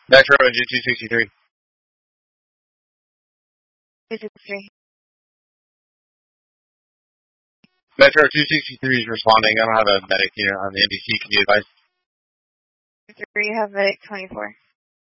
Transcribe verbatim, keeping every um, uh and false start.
Metro engine two sixty-three. two sixty-three. Metro two sixty-three is responding. I don't have a medic here on the N B C. Can you advise? three, have medic twenty-four.